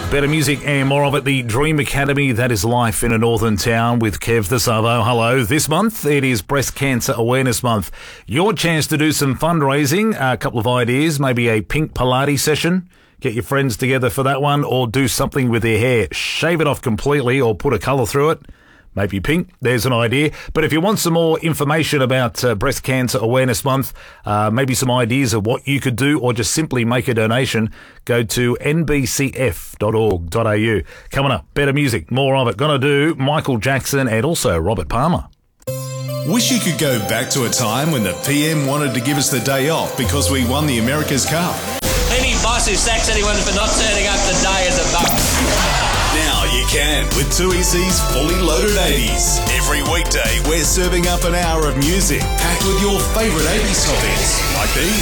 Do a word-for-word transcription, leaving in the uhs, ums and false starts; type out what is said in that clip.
Better music and more of it. The Dream Academy, that is life in a northern town with Kev the Savo. Hello. This month, it is Breast Cancer Awareness Month. Your chance to do some fundraising. A couple of ideas, maybe a pink Pilates session. Get your friends together for that one, or do something with their hair. Shave it off completely or put a colour through it. Maybe pink. There's an idea. But if you want some more information about uh, Breast Cancer Awareness Month, uh, maybe some ideas of what you could do, or just simply make a donation, go to n b c f dot org dot a u. Coming up, better music, more of it. Gonna do Michael Jackson and also Robert Palmer. Wish you could go back to a time when the P M wanted to give us the day off because we won the America's Cup. Any boss who sacks anyone for not turning up today is a bum. Now you can with two E C's Fully Loaded eighties. Every weekday, we're serving up an hour of music packed with your favourite eighties topics like these.